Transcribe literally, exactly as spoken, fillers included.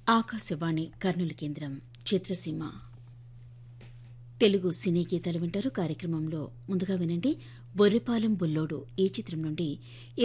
ఆకాశవాణి కర్నూలు కేంద్రం చిత్రసీమ తెలుగు సినీ గీతాలు వింటారు. కార్యక్రమంలో ముందుగా వినండి బొర్రిపాలెం బుల్లోడు ఈ చిత్రం నుండి